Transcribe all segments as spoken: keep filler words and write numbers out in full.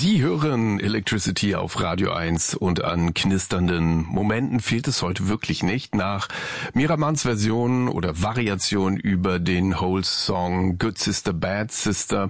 Sie hören Electricity auf Radio eins und an knisternden Momenten fehlt es heute wirklich nicht. Nach Miramans Version oder Variation über den Hole-Song Good Sister, Bad Sister.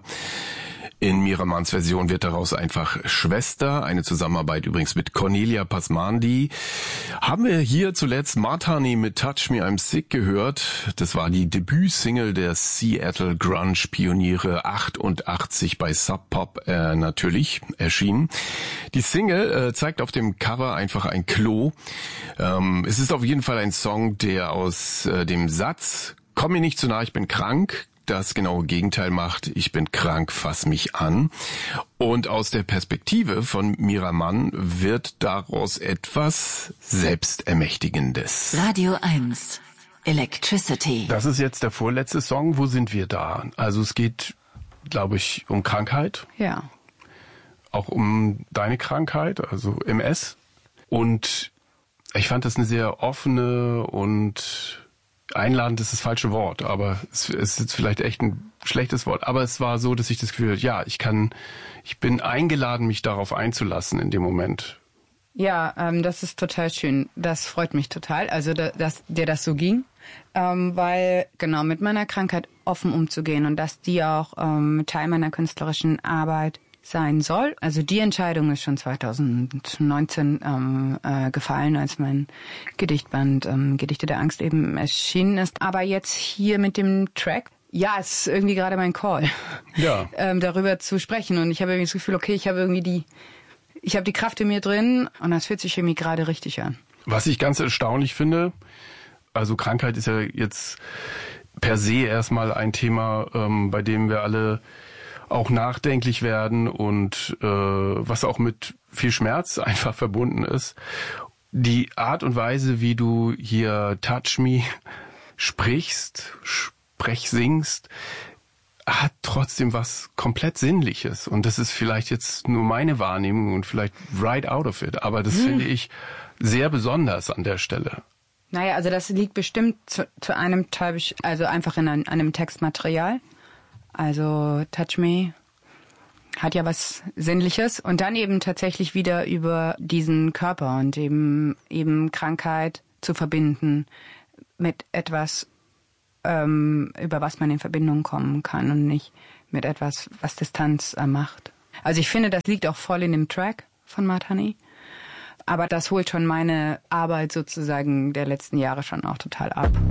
In Miramans Version wird daraus einfach Schwester, eine Zusammenarbeit übrigens mit Cornelia Pasmandi. Haben wir hier zuletzt Martani mit Touch Me I'm Sick gehört. Das war die Debütsingle der Seattle Grunge-Pioniere, achtundachtzig bei Sub Pop äh, natürlich erschienen. Die Single äh, zeigt auf dem Cover einfach ein Klo. Ähm, es ist auf jeden Fall ein Song, der aus äh, dem Satz "Komm mir nicht zu nah, ich bin krank" das genaue Gegenteil macht. Ich bin krank, fass mich an. Und aus der Perspektive von Miraman wird daraus etwas Selbstermächtigendes. Radio eins, Electricity. Das ist jetzt der vorletzte Song. Wo sind wir da? Also es geht, glaube ich, um Krankheit. Ja. Auch um deine Krankheit, also M S. Und ich fand das eine sehr offene und einladend ist das falsche Wort, aber es ist jetzt vielleicht echt ein schlechtes Wort. Aber es war so, dass ich das Gefühl hatte, ja, ich kann, ich bin eingeladen, mich darauf einzulassen in dem Moment. Ja, ähm, das ist total schön. Das freut mich total, also da, dass dir das so ging, ähm, weil genau mit meiner Krankheit offen umzugehen und dass die auch ähm, Teil meiner künstlerischen Arbeit sein soll. Also die Entscheidung ist schon zwanzig neunzehn ähm, äh, gefallen, als mein Gedichtband ähm, Gedichte der Angst eben erschienen ist. Aber jetzt hier mit dem Track, ja, es ist irgendwie gerade mein Call, ja. ähm, darüber zu sprechen. Und ich habe irgendwie das Gefühl, okay, ich habe irgendwie die, ich habe die Kraft in mir drin und das fühlt sich irgendwie gerade richtig an. Was ich ganz erstaunlich finde, also Krankheit ist ja jetzt per se erstmal ein Thema, ähm, bei dem wir alle auch nachdenklich werden und äh, was auch mit viel Schmerz einfach verbunden ist. Die Art und Weise, wie du hier Touch Me sprichst, sprech singst, hat trotzdem was komplett Sinnliches. Und das ist vielleicht jetzt nur meine Wahrnehmung und vielleicht right out of it. Aber das hm. finde ich sehr besonders an der Stelle. Naja, also das liegt bestimmt zu, zu einem Teil, also einfach in einem, einem Textmaterial. Also Touch Me hat ja was Sinnliches und dann eben tatsächlich wieder über diesen Körper und eben eben Krankheit zu verbinden mit etwas, ähm, über was man in Verbindung kommen kann und nicht mit etwas, was Distanz äh, macht. Also ich finde, das liegt auch voll in dem Track von Martani, aber das holt schon meine Arbeit sozusagen der letzten Jahre schon auch total ab.